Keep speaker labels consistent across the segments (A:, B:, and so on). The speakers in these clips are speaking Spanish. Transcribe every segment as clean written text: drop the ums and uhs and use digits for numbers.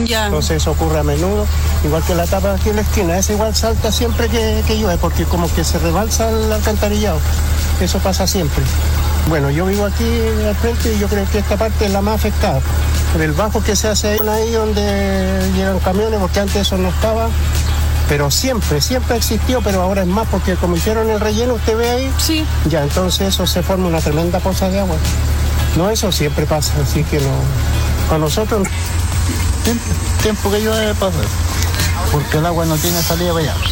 A: Ya.
B: Entonces eso ocurre a menudo, igual que la tapa aquí en la esquina, esa igual salta siempre que llueve, porque como que se rebalsa el alcantarillado, eso pasa siempre. Bueno, yo vivo aquí al frente y yo creo que esta parte es la más afectada. Por el bajo que se hace ahí donde llegan camiones, porque antes eso no estaba, pero siempre existió, pero ahora es más, porque como hicieron el relleno, usted ve ahí,
A: sí.
B: Ya, entonces eso se forma una tremenda poza de agua. No, eso siempre pasa, así que no. Para nosotros, tiempo que llueve pasa, porque el agua no tiene salida para allá.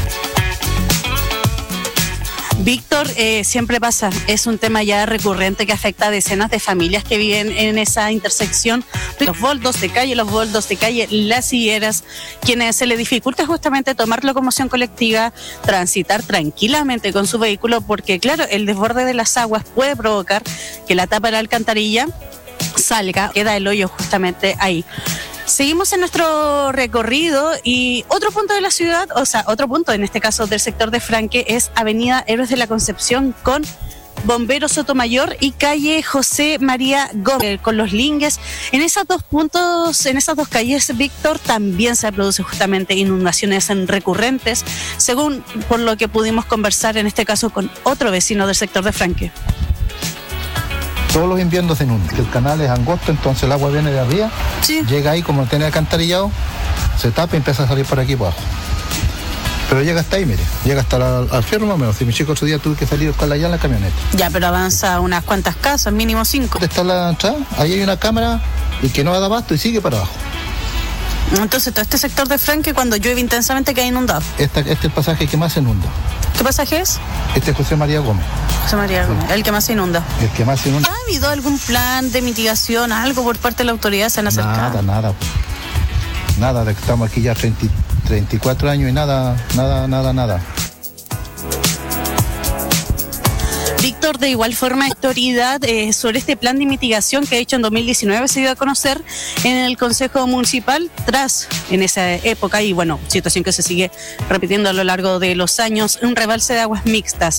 A: Víctor, siempre pasa, es un tema ya recurrente que afecta a decenas de familias que viven en esa intersección. Los boldos de calle, las higueras, quienes se les dificulta justamente tomar locomoción colectiva, transitar tranquilamente con su vehículo, porque claro, el desborde de las aguas puede provocar que la tapa de la alcantarilla salga, queda el hoyo justamente ahí. Seguimos en nuestro recorrido y otro punto de la ciudad, o sea, otro punto en este caso del sector de Franque es Avenida Héroes de la Concepción con Bombero Sotomayor y calle José María Gómez con los lingues. En esos dos puntos, en esas dos calles, Víctor, también se produce justamente inundaciones recurrentes, según por lo que pudimos conversar en este caso con otro vecino del sector de Franque.
C: Todos los inviernos se inunda. El canal es angosto, entonces el agua viene de arriba,
A: sí.
C: Llega ahí, como tiene alcantarillado, se tapa y empieza a salir por aquí por abajo. Pero llega hasta ahí, mire, llega hasta al fierro más o menos. Si mi chico otro día tuve que salir a buscarla allá en la camioneta.
A: Ya, pero avanza unas cuantas casas, mínimo 5.
C: ¿Dónde está la entrada? Ahí hay una cámara y que no da abasto y sigue para abajo.
A: Entonces, todo este sector de Franque, cuando llueve intensamente, queda inundado.
C: Este es el pasaje que más se inunda.
A: ¿Qué pasaje es?
C: Este es José María Gómez.
A: José María Gómez, el que más se inunda.
C: El que más se inunda.
A: ¿Ha habido algún plan de mitigación, algo por parte de la autoridad? ¿Se han acercado?
C: Nada. Nada, de que estamos aquí ya 34 años y nada.
A: Víctor, de igual forma, autoridad sobre este plan de mitigación que ha hecho en 2019 se dio a conocer en el Consejo Municipal tras, en esa época, y bueno, situación que se sigue repitiendo a lo largo de los años, un rebalse de aguas mixtas.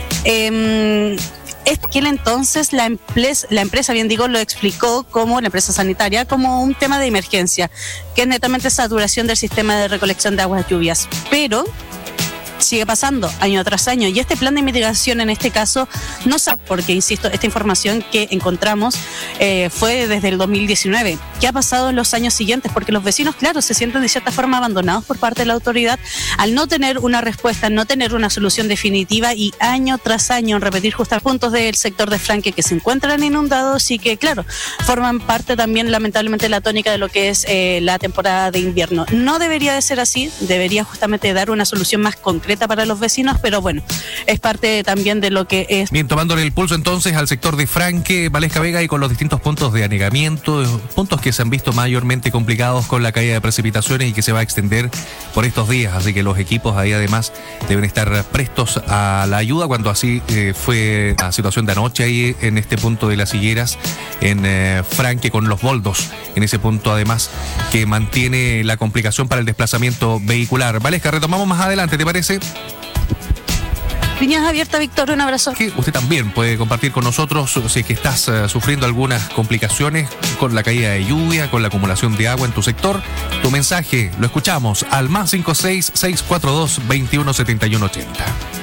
A: Aquel entonces la empresa, bien digo, lo explicó como, la empresa sanitaria, como un tema de emergencia, que es netamente saturación del sistema de recolección de aguas lluvias, pero sigue pasando año tras año y este plan de mitigación en este caso no sabe, porque insisto, esta información que encontramos fue desde el 2019. ¿Qué ha pasado en los años siguientes? Porque los vecinos, claro, se sienten de cierta forma abandonados por parte de la autoridad al no tener una respuesta, no tener una solución definitiva y año tras año repetir justos puntos del sector de Franque que se encuentran inundados y que, claro, forman parte también lamentablemente de la tónica de lo que es la temporada de invierno. No debería de ser así, debería justamente dar una solución más concreta para los vecinos, pero bueno, es parte también de lo que es.
D: Bien, tomándole el pulso entonces al sector de Franque, Valesca Vega, y con los distintos puntos de anegamiento, puntos que se han visto mayormente complicados con la caída de precipitaciones y que se va a extender por estos días, así que los equipos ahí además deben estar prestos a la ayuda, cuando así fue la situación de anoche ahí en este punto de las higueras en Franque con los boldos, en ese punto además que mantiene la complicación para el desplazamiento vehicular. Valesca, retomamos más adelante, ¿te parece?
A: Líneas abiertas, Víctor, un abrazo.
D: Que usted también puede compartir con nosotros si es que estás sufriendo algunas complicaciones con la caída de lluvia, con la acumulación de agua en tu sector. Tu mensaje lo escuchamos al +56 642 21 71 80.